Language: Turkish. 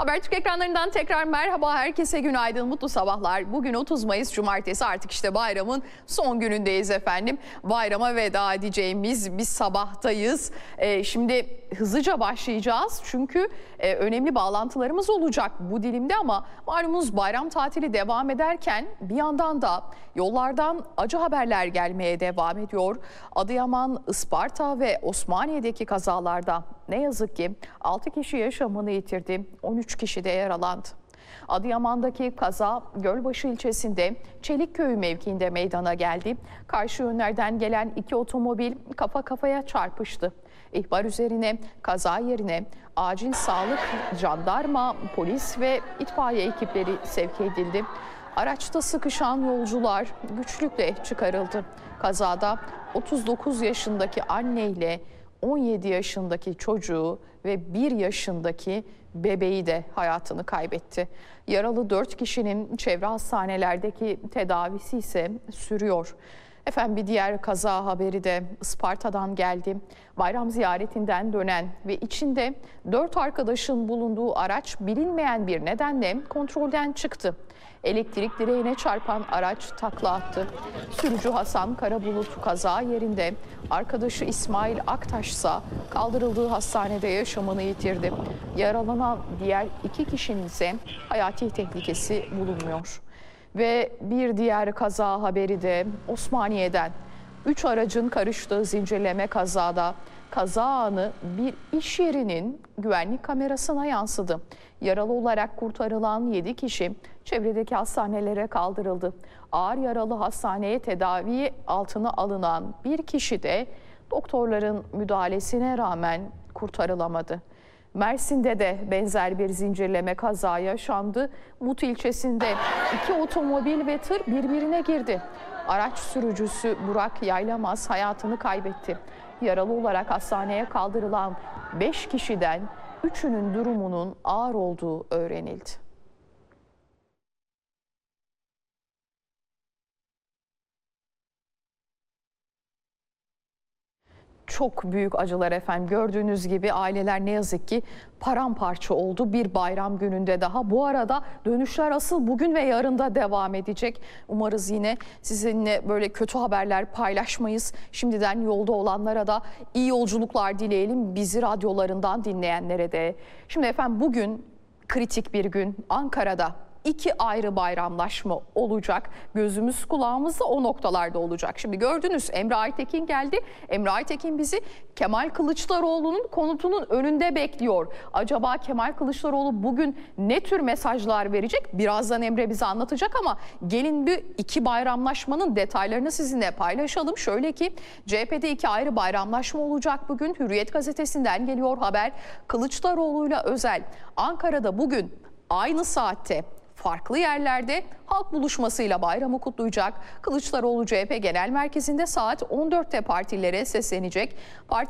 Habertürk ekranlarından tekrar merhaba, herkese günaydın, mutlu sabahlar. Bugün 30 Mayıs Cumartesi, artık işte bayramın son günündeyiz efendim. Bayrama veda edeceğimiz bir sabahtayız. Şimdi hızlıca başlayacağız çünkü önemli bağlantılarımız olacak bu dilimde, ama malumunuz bayram tatili devam ederken bir yandan da yollardan acı haberler gelmeye devam ediyor. Adıyaman, Isparta ve Osmaniye'deki kazalarda ne yazık ki 6 kişi yaşamını yitirdi, 13 kişi de yaralandı. Adıyaman'daki kaza Gölbaşı ilçesinde Çelikköy mevkiinde meydana geldi. Karşı yönlerden gelen iki otomobil kafa kafaya çarpıştı. İhbar üzerine kaza yerine acil sağlık, jandarma, polis ve itfaiye ekipleri sevk edildi. Araçta sıkışan yolcular güçlükle çıkarıldı. Kazada 39 yaşındaki anneyle 17 yaşındaki çocuğu ve 1 yaşındaki bebeği de hayatını kaybetti. Yaralı 4 kişinin çevre hastanelerdeki tedavisi ise sürüyor. Efendim, bir diğer kaza haberi de Isparta'dan geldi. Bayram ziyaretinden dönen ve içinde 4 arkadaşın bulunduğu araç bilinmeyen bir nedenle kontrolden çıktı. Elektrik direğine çarpan araç takla attı. Sürücü Hasan Karabulut kaza yerinde, arkadaşı İsmail Aktaş ise kaldırıldığı hastanede yaşamını yitirdi. Yaralanan diğer 2 kişinin ise hayati tehlikesi bulunmuyor. Ve bir diğer kaza haberi de Osmaniye'den. 3 aracın karıştığı zincirleme kazada kaza anı bir iş yerinin güvenlik kamerasına yansıdı. Yaralı olarak kurtarılan 7 kişi çevredeki hastanelere kaldırıldı. Ağır yaralı hastaneye tedavi altına alınan bir kişi de doktorların müdahalesine rağmen kurtarılamadı. Mersin'de de benzer bir zincirleme kaza yaşandı. Mut ilçesinde 2 otomobil ve tır birbirine girdi. Araç sürücüsü Burak Yaylamaz hayatını kaybetti. Yaralı olarak hastaneye kaldırılan 5 kişiden 3'ünün durumunun ağır olduğu öğrenildi. Çok büyük acılar efendim. Gördüğünüz gibi aileler ne yazık ki paramparça oldu bir bayram gününde daha. Bu arada dönüşler asıl bugün ve yarın da devam edecek. Umarız yine sizinle böyle kötü haberler paylaşmayız. Şimdiden yolda olanlara da iyi yolculuklar dileyelim, bizi radyolarından dinleyenlere de. Şimdi efendim, bugün kritik bir gün. Ankara'da 2 ayrı bayramlaşma olacak. Gözümüz kulağımız da o noktalarda olacak. Şimdi gördünüz, Emre Aytekin geldi. Emre Aytekin bizi Kemal Kılıçdaroğlu'nun konutunun önünde bekliyor. Acaba Kemal Kılıçdaroğlu bugün ne tür mesajlar verecek? Birazdan Emre bize anlatacak, ama gelin bir 2 bayramlaşmanın detaylarını sizinle paylaşalım. Şöyle ki, CHP'de 2 ayrı bayramlaşma olacak bugün. Hürriyet gazetesinden geliyor haber. Kılıçdaroğlu'yla Özel Ankara'da bugün aynı saatte farklı yerlerde halk buluşmasıyla bayramı kutlayacak. Kılıçdaroğlu CHP Genel Merkezi'nde saat 14'te partilere seslenecek.